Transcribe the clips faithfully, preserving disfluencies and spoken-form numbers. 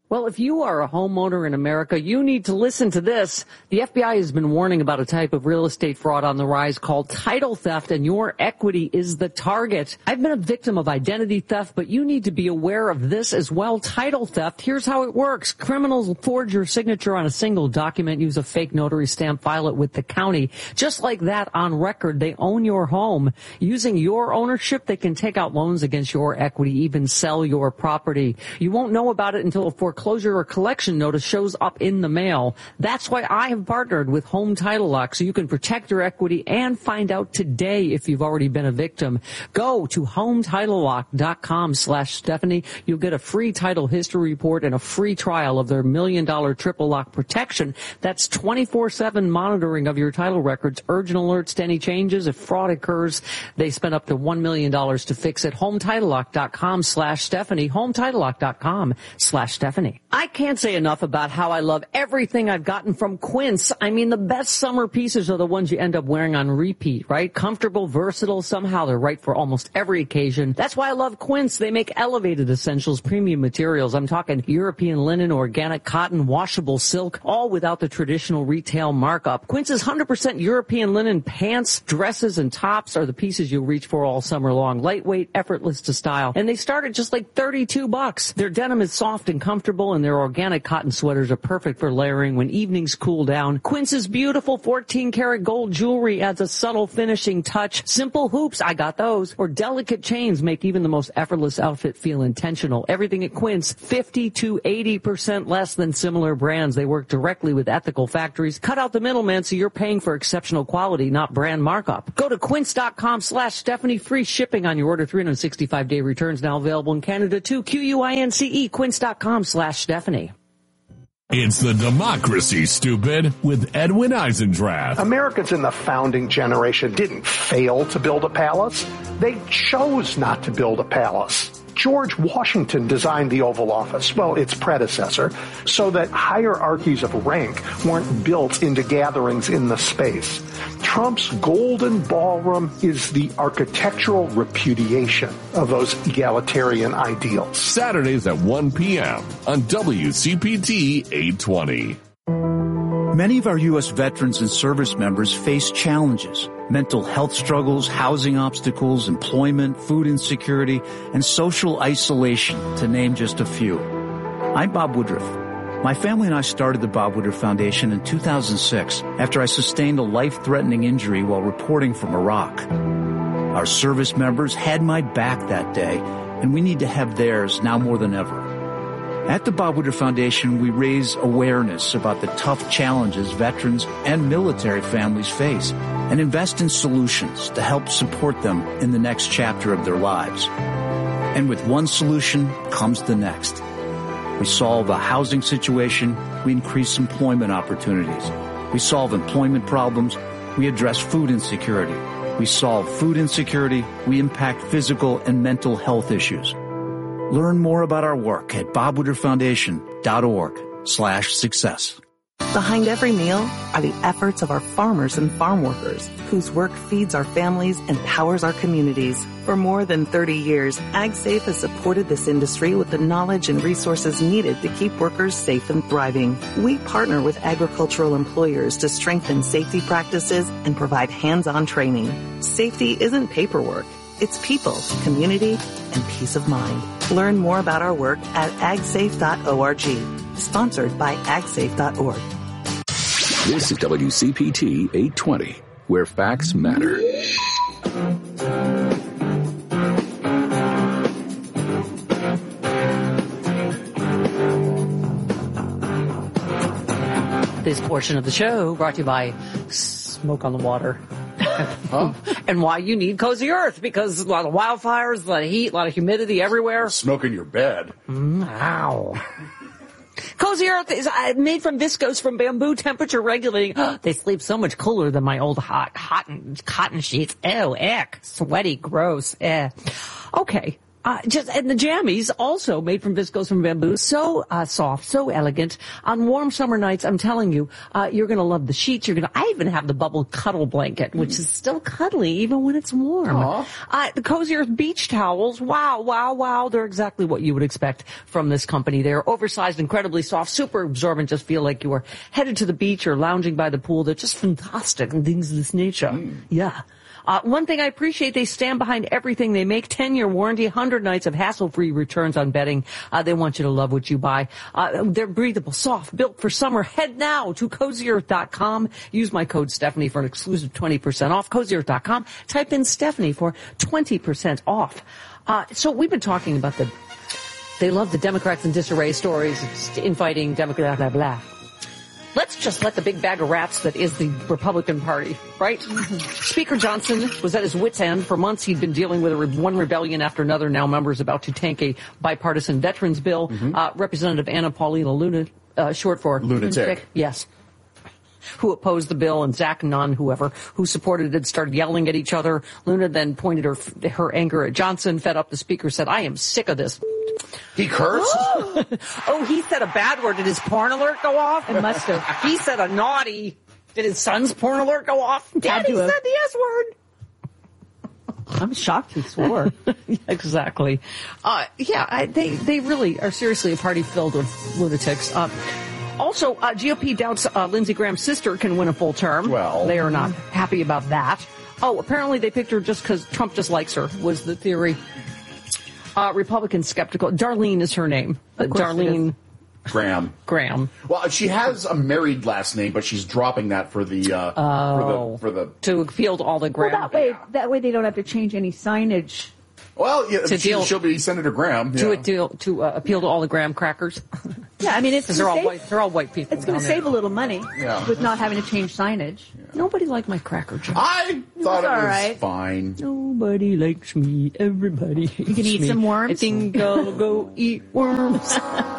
Well, if you are a homeowner in America, you need to listen to this. The F B I has been warning about a type of real estate fraud on the rise called title theft, and your equity is the target. I've been a victim of identity theft, but you need to be aware of this as well. Title theft, here's how it works. Criminals forge your signature on a single document, use a fake notary stamp, file it with the county. Just like that, on record, they own your home. Using your ownership, they can take out loans against your equity, even sell your property. You won't know about it until a foreclosure Foreclosure or collection notice shows up in the mail. That's why I have partnered with Home Title Lock, so you can protect your equity and find out today if you've already been a victim. Go to home title lock dot com slash Stephanie. You'll get a free title history report and a free trial of their million dollar triple lock protection. That's twenty-four seven monitoring of your title records, urgent alerts to any changes. If fraud occurs, they spend up to one million dollars to fix it. home title lock dot com slash Stephanie. home title lock dot com slash Stephanie. I can't say enough about how I love everything I've gotten from Quince. I mean, the best summer pieces are the ones you end up wearing on repeat, right? Comfortable, versatile, somehow they're right for almost every occasion. That's why I love Quince. They make elevated essentials, premium materials. I'm talking European linen, organic cotton, washable silk, all without the traditional retail markup. Quince's one hundred percent European linen pants, dresses, and tops are the pieces you'll reach for all summer long. Lightweight, effortless to style. And they start at just like thirty-two bucks. Their denim is soft and comfortable, and their organic cotton sweaters are perfect for layering when evenings cool down. Quince's beautiful fourteen karat gold jewelry adds a subtle finishing touch. Simple hoops, I got those. Or delicate chains make even the most effortless outfit feel intentional. Everything at Quince, fifty to eighty percent less than similar brands. They work directly with ethical factories. Cut out the middleman so you're paying for exceptional quality, not brand markup. Go to quince dot com slash Stephanie. Free shipping on your order. three hundred sixty-five day returns now available in Canada too. Q U I N C E, quince dot com slash Stephanie. It's the Democracy, Stupid, with Edwin Eisendrath. Americans in the founding generation didn't fail to build a palace. They chose not to build a palace. George Washington designed the Oval Office, well, its predecessor, so that hierarchies of rank weren't built into gatherings in the space. Trump's Golden Ballroom is the architectural repudiation of those egalitarian ideals. Saturdays at one p.m. on W C P T eight twenty. Many of our U S veterans and service members face challenges: mental health struggles, housing obstacles, employment, food insecurity, and social isolation, to name just a few. I'm Bob Woodruff. My family and I started the Bob Woodruff Foundation in two thousand six after I sustained a life-threatening injury while reporting from Iraq. Our service members had my back that day, and we need to have theirs now more than ever. At the Bob Woodruff Foundation, we raise awareness about the tough challenges veterans and military families face and invest in solutions to help support them in the next chapter of their lives. And with one solution comes the next. We solve a housing situation, we increase employment opportunities. We solve employment problems, we address food insecurity. We solve food insecurity, we impact physical and mental health issues. Learn more about our work at bob woodruff foundation dot org slash success. Behind every meal are the efforts of our farmers and farm workers, whose work feeds our families and powers our communities. For more than thirty years, AgSafe has supported this industry with the knowledge and resources needed to keep workers safe and thriving. We partner with agricultural employers to strengthen safety practices and provide hands-on training. Safety isn't paperwork. It's people, community, and peace of mind. Learn more about our work at ag safe dot org. Sponsored by ag safe dot org. This is W C P T eight twenty, where facts matter. This portion of the show brought to you by Smoke on the Water. Huh? And why you need Cozy Earth, because a lot of wildfires, a lot of heat, a lot of humidity everywhere. Smoke in your bed. Mm, ow. Cozy Earth is uh, made from viscose from bamboo, temperature regulating. They sleep so much cooler than my old hot cotton, cotton sheets. Ew, ick, sweaty, gross. Eh. Okay. Uh, just and the jammies also made from viscose from bamboo, so uh, soft, so elegant. On warm summer nights, I'm telling you, uh, you're going to love the sheets. You're going to. I even have the bubble cuddle blanket, which mm. is still cuddly even when it's warm. Uh, the Cozy Earth beach towels. Wow, wow, wow! They're exactly what you would expect from this company. They're oversized, incredibly soft, super absorbent. Just feel like you are headed to the beach or lounging by the pool. They're just fantastic and things of this nature. Mm. Yeah. Uh, one thing I appreciate, they stand behind everything they make. ten-year warranty, one hundred nights of hassle-free returns on bedding. Uh, they want you to love what you buy. Uh, they're breathable, soft, built for summer. Head now to cozy earth dot com. Use my code Stephanie for an exclusive twenty percent off. cozy earth dot com. Type in Stephanie for twenty percent off. Uh, so we've been talking about the, they love the Democrats in disarray stories, infighting, Democrat, blah, blah, blah. Let's just let the big bag of rats that is the Republican Party, right? Mm-hmm. Speaker Johnson was at his wit's end. For months, he'd been dealing with a re- one rebellion after another. Now members about to tank a bipartisan veterans bill. Mm-hmm. Uh, Representative Anna Paulina Luna, uh, short for lunatic. lunatic. Yes. Who opposed the bill, and Zach Nunn, whoever, who supported it, started yelling at each other. Luna then pointed her her anger at Johnson. Fed up, the speaker said, "I am sick of this." He cursed? Oh, he said a bad word. Did his porn alert go off? It must have. He said a naughty. Did his son's porn alert go off? Daddy said the S word. I'm shocked he swore. Exactly. Uh, yeah, I, they, they really are seriously a party filled with lunatics. Uh, Also, uh, G O P doubts uh, Lindsey Graham's sister can win a full term. Well, they are not happy about that. Oh, apparently they picked her just because Trump just likes her, was the theory. Uh, Republicans skeptical. Darlene is her name. Uh, Darlene Graham. Graham. Well, she has a married last name, but she's dropping that for the uh, oh, for the for the to appeal to all the Graham. Well, that way, that way they don't have to change any signage. Well, yeah, to she, deal, she'll be Senator Graham. To, yeah. a deal, to uh, appeal to all the Graham crackers. Yeah, I mean, it's they're all save, white. They're all white people. It's going to save a little money yeah. with not having to change signage. Yeah. Nobody liked my cracker joke. I thought it was, it was right. fine. Nobody likes me. Everybody hates You can eat me. some worms. I think I'll go eat worms.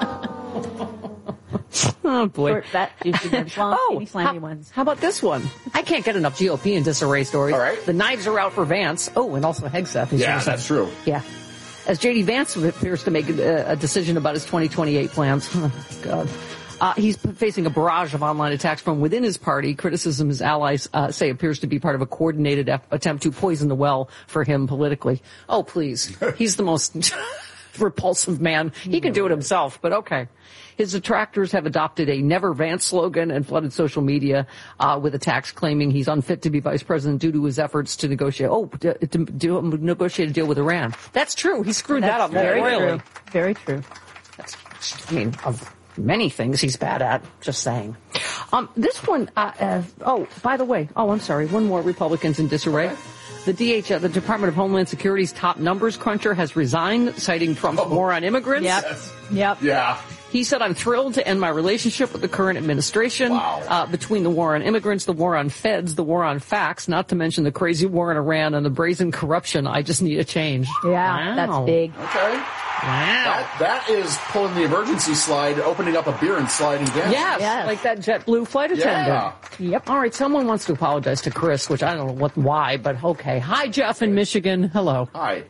Oh, boy. Short, fat, juicy, and slimy, oh, slimy how, ones. How about this one? I can't get enough G O P and disarray stories. All right. The knives are out for Vance. Oh, and also Hegseth. Yeah, that's true. Yeah. As J D Vance appears to make a, a decision about his twenty twenty-eight plans. Oh, God. Uh, he's facing a barrage of online attacks from within his party. Criticism his allies uh, say appears to be part of a coordinated eff- attempt to poison the well for him politically. Oh, please. He's the most repulsive man. He can do it himself, but okay. His detractors have adopted a Never Vance slogan and flooded social media uh, with attacks claiming he's unfit to be vice president due to his efforts to negotiate. Oh, to, to, to negotiate a deal with Iran. That's true. He screwed That's that up very royally. True. Very true. That's, I mean, of many things he's bad at. Just saying. Um, this one. Uh, uh, oh, by the way. Oh, I'm sorry. One more. Republicans in disarray. The D H, uh, the Department of Homeland Security's top numbers cruncher has resigned, citing Trump's oh. war on immigrants. Yep. Yes. Yep. Yeah. He said, I'm thrilled to end my relationship with the current administration. Wow. Uh, between the war on immigrants, the war on feds, the war on facts, not to mention the crazy war in Iran and the brazen corruption, I just need a change. Yeah, wow. that's big. Okay. Wow. That, that is pulling the emergency slide, opening up a beer and sliding down. Yes, yes. like that JetBlue flight attendant. Yeah. Yep. All right, someone wants to apologize to Chris, which I don't know what, why, but okay. Hi, Jeff in Michigan. Hello. Hi.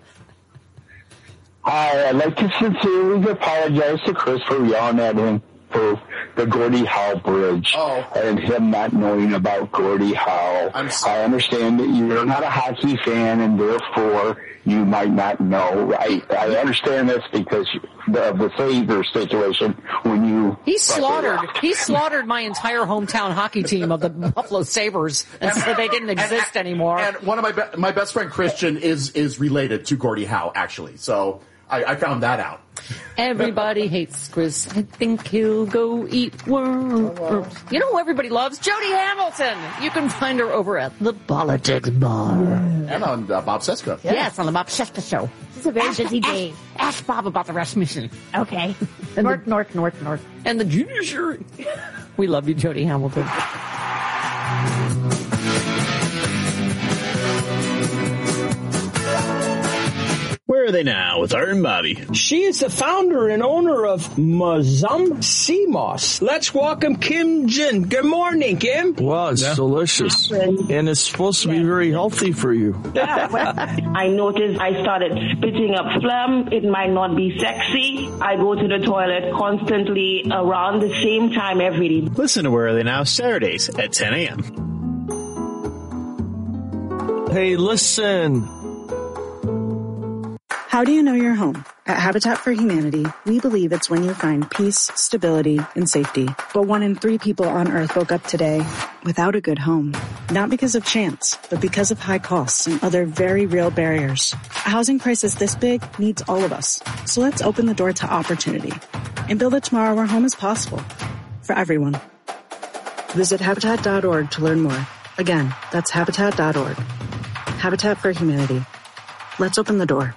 Hi, I'd like to sincerely apologize to Chris for yelling at him for the Gordie Howe Bridge oh. and him not knowing about Gordie Howe. I'm sorry. I understand that you're not a hockey fan and therefore you might not know. I, I understand this because of the Saber situation when you... He slaughtered, he slaughtered my entire hometown hockey team of the Buffalo Sabres and said they didn't exist and, anymore. And one of my be- my best friend Christian is is related to Gordie Howe, actually. So I, I found that out. Everybody hates Chris. I think he'll go eat worms. You know who everybody loves? Jody Hamilton. You can find her over at the Politics Bar. And on uh, Bob Cesca. Yes. yes, on the Bob Cesca Show. It's a very ask, busy ask, day. Ask Bob about the Rasmussen. Okay. And north, the, north, north, north. And the judiciary. We love you, Jody Hamilton. Where are they now with Art and Bobby? She is the founder and owner of Mazum Sea Moss. Let's welcome Kim Jin. Good morning, Kim. Wow, it's yeah. delicious. And it's supposed to be very healthy for you. I noticed I started spitting up phlegm. It might not be sexy. I go to the toilet constantly around the same time every day. Listen to Where Are They Now Saturdays at ten a.m. Hey, listen. How do you know you're home? At Habitat for Humanity, we believe it's when you find peace, stability, and safety. But one in three people on Earth woke up today without a good home. Not because of chance, but because of high costs and other very real barriers. A housing crisis this big needs all of us. So let's open the door to opportunity and build a tomorrow where home is possible for everyone. Visit Habitat dot org to learn more. Again, that's Habitat dot org. Habitat for Humanity. Let's open the door.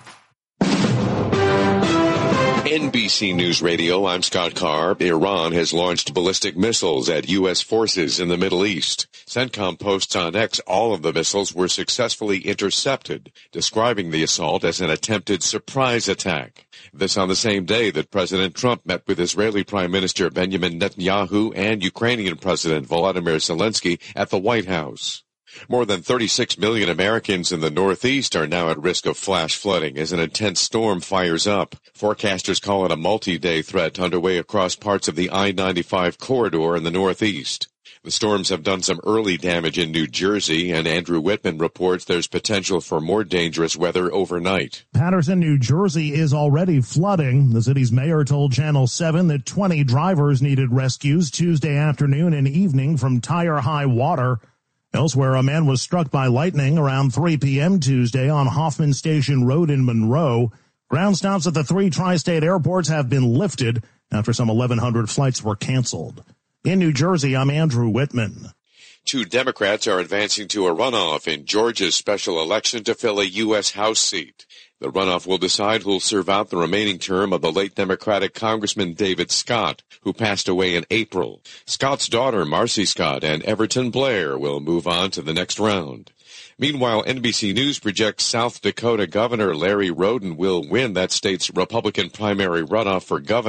N B C News Radio, I'm Scott Carr. Iran has launched ballistic missiles at U S forces in the Middle East. CENTCOM posts on X all of the missiles were successfully intercepted, describing the assault as an attempted surprise attack. This on the same day that President Trump met with Israeli Prime Minister Benjamin Netanyahu and Ukrainian President Volodymyr Zelensky at the White House. More than thirty-six million Americans in the Northeast are now at risk of flash flooding as an intense storm fires up. Forecasters call it a multi-day threat underway across parts of the I ninety-five corridor in the Northeast. The storms have done some early damage in New Jersey, and Andrew Whitman reports there's potential for more dangerous weather overnight. Paterson, New Jersey is already flooding. The city's mayor told Channel seven that twenty drivers needed rescues Tuesday afternoon and evening from tire-high water. Elsewhere, a man was struck by lightning around three p.m. Tuesday on Hoffman Station Road in Monroe. Ground stops at the three tri-state airports have been lifted after some eleven hundred flights were canceled. In New Jersey, I'm Andrew Whitman. Two Democrats are advancing to a runoff in Georgia's special election to fill a U S House seat. The runoff will decide who'll serve out the remaining term of the late Democratic Congressman David Scott, who passed away in April. Scott's daughter, Marcy Scott, and Everton Blair will move on to the next round. Meanwhile, N B C News projects South Dakota Governor Larry Roden will win that state's Republican primary runoff for governor.